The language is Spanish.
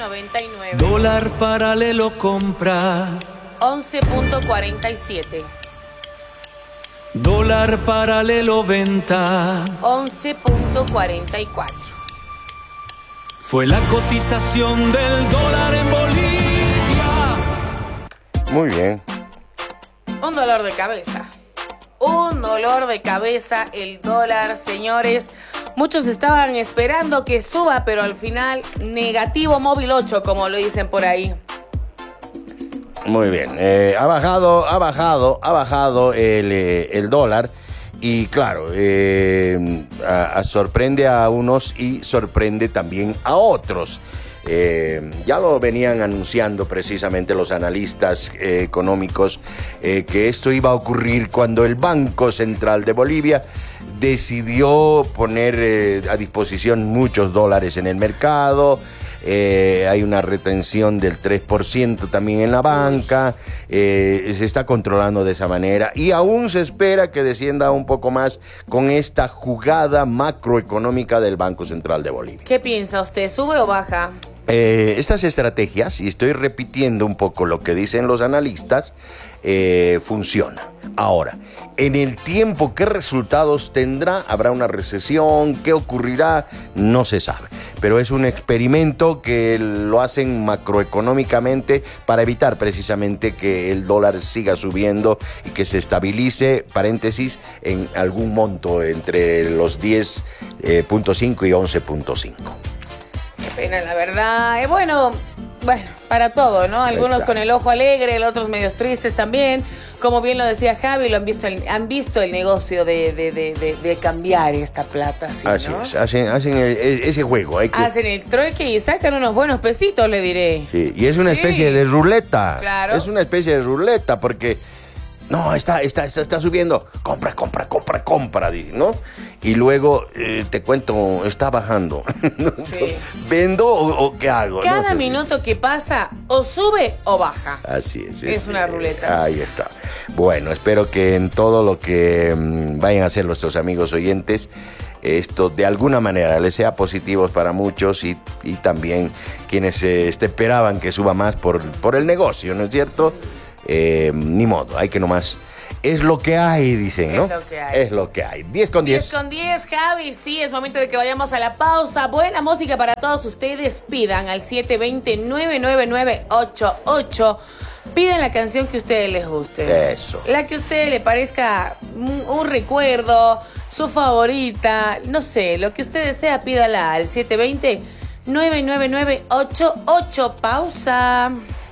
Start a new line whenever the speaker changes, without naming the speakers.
8.99.
Dólar paralelo compra
11.47.
Dólar paralelo venta
11.44.
fue la cotización del dólar en Bolivia.
Muy bien.
Un dolor de cabeza. Un dolor de cabeza el dólar, señores. Muchos estaban esperando que suba, pero al final negativo móvil 8, como lo dicen por ahí.
Muy bien. Ha bajado el dólar. Y claro, sorprende a unos y sorprende también a otros. Ya lo venían anunciando precisamente los analistas económicos que esto iba a ocurrir cuando el Banco Central de Bolivia decidió poner a disposición muchos dólares en el mercado. Hay una retención del 3% también en la banca. Se está controlando de esa manera y aún se espera que descienda un poco más con esta jugada macroeconómica del Banco Central de Bolivia.
¿Qué piensa usted? ¿Sube o baja?
Estas estrategias, y estoy repitiendo un poco lo que dicen los analistas, funciona. Ahora, en el tiempo, ¿qué resultados tendrá? ¿Habrá una recesión? ¿Qué ocurrirá? No se sabe. Pero es un experimento que lo hacen macroeconómicamente para evitar precisamente que el dólar siga subiendo y que se estabilice, paréntesis, en algún monto entre los 10.5 y 11.5.
Qué pena, la verdad. Bueno, para todo, ¿no? Algunos
Exacto.
con el ojo alegre, los otros medios tristes también. Como bien lo decía Javi, han visto el negocio de cambiar esta plata. ¿Sí,
Así
no?
es, hacen ese juego.
Hacen el trueque y sacan unos buenos pesitos, le diré.
Sí, y es una especie de ruleta.
Claro.
Es una especie de ruleta porque no, está subiendo. Compra, ¿no? Y luego te cuento, está bajando.
Sí.
¿Vendo o qué hago?
Cada
No sé.
minuto que pasa, o sube o baja.
Así es.
Es una ruleta.
Ahí está. Bueno, espero que en todo lo que vayan a hacer nuestros amigos oyentes, esto de alguna manera les sea positivo para muchos y también quienes esperaban que suba más por el negocio, ¿no es cierto? Ni modo, hay que nomás. Es lo que hay, dicen, ¿no?
Es lo que hay.
Es lo que hay. 10 con 10.
10 con 10, Javi. Sí, es momento de que vayamos a la pausa. Buena música para todos ustedes. Pidan al 720-99988. Pidan la canción que a ustedes les guste.
Eso.
La que a ustedes le parezca un recuerdo, su favorita, no sé, lo que usted desea, pídala al 720-99988. Pausa.